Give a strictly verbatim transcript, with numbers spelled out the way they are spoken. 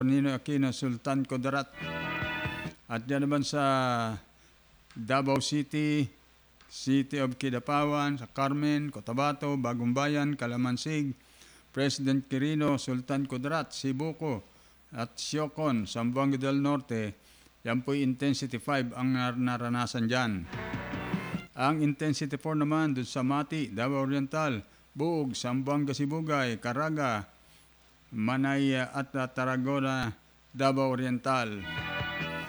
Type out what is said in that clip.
Nino Aquino, Sultan Kudarat. At yan naman sa Davao City, City of Kidapawan, sa Carmen, Cotabato, Bagong Bayan, Calamansig, President Quirino, Sultan Kudarat, Sibuco, at Siocon, Zamboanga del Norte. Yan po'y intensity five ang nar- naranasan dyan. Ang intensity four naman doon sa Mati, Davao Oriental, Buog, Zamboanga Sibugay, Caraga, Manaya at uh, Tarragona, Davao Oriental.